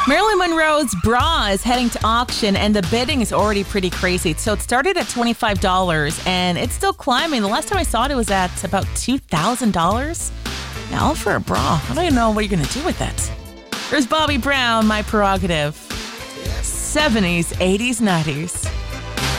Marilyn Monroe's bra is heading to auction, and the bidding is already pretty crazy. So it started at $25, and it's still climbing. The last time I saw it, it was at about $2,000. Now for a bra, I don't even know what you're going to do with that. There's Bobby Brown, My Prerogative. 70s, 80s, 90s.